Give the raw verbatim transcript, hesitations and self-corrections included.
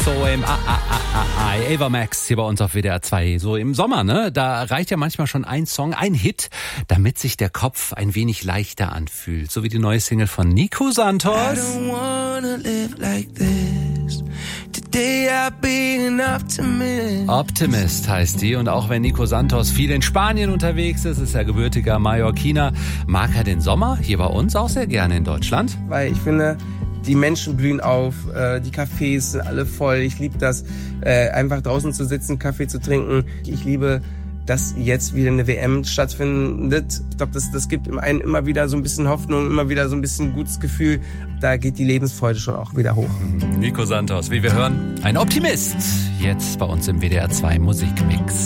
So im A A A A Ava Max hier bei uns auf W D R zwei. So im Sommer, ne? Da reicht ja manchmal schon ein Song, ein Hit, damit sich der Kopf ein wenig leichter anfühlt. So wie die neue Single von Nico Santos. I don't wanna live like this. Today I've been an optimist. Optimist heißt die. Und auch wenn Nico Santos viel in Spanien unterwegs ist, ist er gebürtiger Mallorquiner, mag er den Sommer hier bei uns auch sehr gerne in Deutschland. Weil ich finde, die Menschen blühen auf, äh, die Cafés sind alle voll. Ich liebe das, äh, einfach draußen zu sitzen, Kaffee zu trinken. Ich liebe, dass jetzt wieder eine W M stattfindet. Ich glaube, das, das gibt im einen immer wieder so ein bisschen Hoffnung, immer wieder so ein bisschen gutes Gefühl. Da geht die Lebensfreude schon auch wieder hoch. Nico Santos, wie wir hören, ein Optimist. Jetzt bei uns im W D R zwei Musikmix.